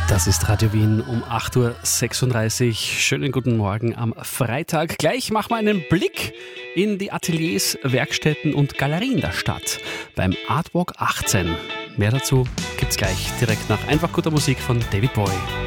Das ist Radio Wien um 8.36 Uhr. Schönen guten Morgen am Freitag. Gleich machen wir einen Blick in die Ateliers, Werkstätten und Galerien der Stadt beim Artwalk 18. Mehr dazu gibt's gleich direkt nach einfach guter Musik von David Bowie.